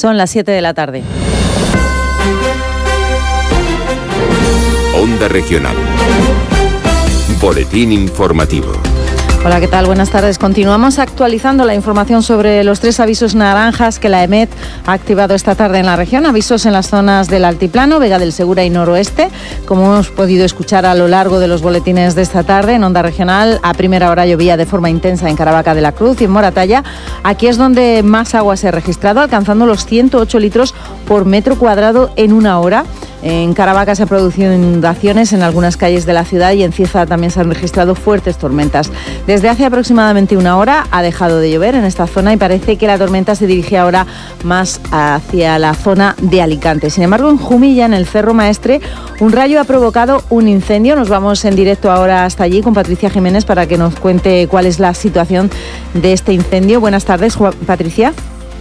Son las 7 de la tarde. Onda Regional. Boletín informativo. Hola, ¿qué tal? Buenas tardes. Continuamos actualizando la información sobre los 3 avisos naranjas que la EMET ha activado esta tarde en la región. Avisos en las zonas del Altiplano, Vega del Segura y Noroeste. Como hemos podido escuchar a lo largo de los boletines de esta tarde, en Onda Regional, a primera hora llovía de forma intensa en Caravaca de la Cruz y en Moratalla. Aquí es donde más agua se ha registrado, alcanzando los 108 litros por metro cuadrado en una hora. En Caravaca se han producido inundaciones en algunas calles de la ciudad y en Cieza también se han registrado fuertes tormentas. Desde hace aproximadamente una hora ha dejado de llover en esta zona y parece que la tormenta se dirige ahora más hacia la zona de Alicante. Sin embargo, en Jumilla, en el Cerro Maestre, un rayo ha provocado un incendio. Nos vamos en directo ahora hasta allí con Patricia Jiménez para que nos cuente cuál es la situación de este incendio. Buenas tardes, Patricia.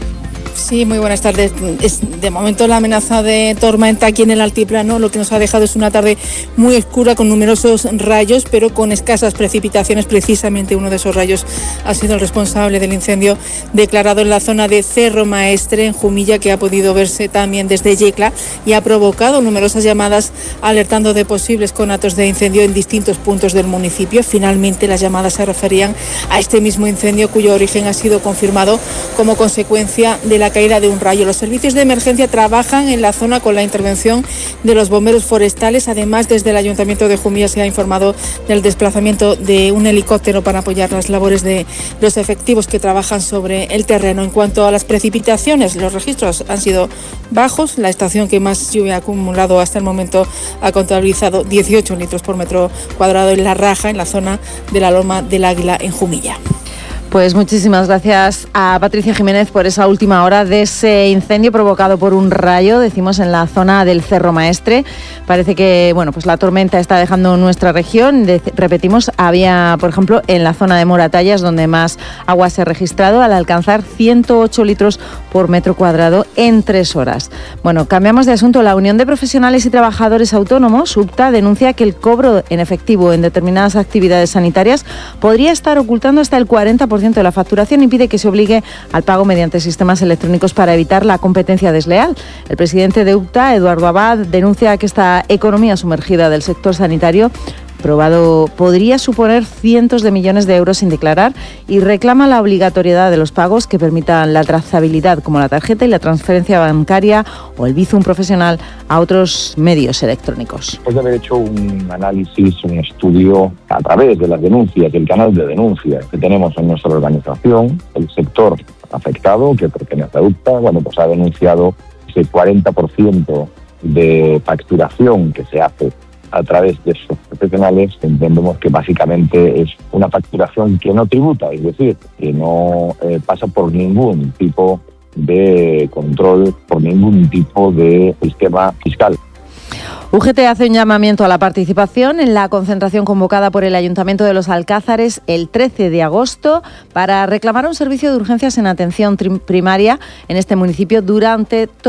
Sí, muy buenas tardes. De momento la amenaza de tormenta aquí en el altiplano lo que nos ha dejado es una tarde muy oscura con numerosos rayos, pero con escasas precipitaciones. Precisamente uno de esos rayos ha sido el responsable del incendio declarado en la zona de Cerro Maestre, en Jumilla, que ha podido verse también desde Yecla y ha provocado numerosas llamadas alertando de posibles conatos de incendio en distintos puntos del municipio. Finalmente las llamadas se referían a este mismo incendio cuyo origen ha sido confirmado como consecuencia de la caída de un rayo. Los servicios de emergencia trabajan en la zona con la intervención de los bomberos forestales. Además, desde el Ayuntamiento de Jumilla se ha informado del desplazamiento de un helicóptero para apoyar las labores de los efectivos que trabajan sobre el terreno. En cuanto a las precipitaciones, los registros han sido bajos. La estación que más lluvia ha acumulado hasta el momento ha contabilizado 18 litros por metro cuadrado en La Raja, en la zona de la Loma del Águila, en Jumilla. Pues muchísimas gracias a Patricia Jiménez por esa última hora de ese incendio provocado por un rayo, decimos, en la zona del Cerro Maestre. Parece que, pues la tormenta está dejando nuestra región. Repetimos, había, por ejemplo, en la zona de Moratallas, donde más agua se ha registrado, al alcanzar 108 litros por metro cuadrado en 3 horas. Bueno, cambiamos de asunto. La Unión de Profesionales y Trabajadores Autónomos, UPTA, denuncia que el cobro en efectivo en determinadas actividades sanitarias podría estar ocultando hasta el 40% de la facturación y pide que se obligue al pago mediante sistemas electrónicos para evitar la competencia desleal. El presidente de UPTA, Eduardo Abad, denuncia que esta economía sumergida del sector sanitario podría suponer cientos de millones de euros sin declarar y reclama la obligatoriedad de los pagos que permitan la trazabilidad, como la tarjeta y la transferencia bancaria o el Bizum profesional a otros medios electrónicos. Después de haber hecho un análisis, un estudio a través de las denuncias, del canal de denuncias que tenemos en nuestra organización, el sector afectado, que pertenece a UPTA, ha denunciado ese 40% de facturación que se hace a través de esos profesionales. Entendemos que básicamente es una facturación que no tributa, es decir, que no pasa por ningún tipo de control, por ningún tipo de sistema fiscal. UGT hace un llamamiento a la participación en la concentración convocada por el Ayuntamiento de Los Alcázares el 13 de agosto para reclamar un servicio de urgencias en atención primaria en este municipio durante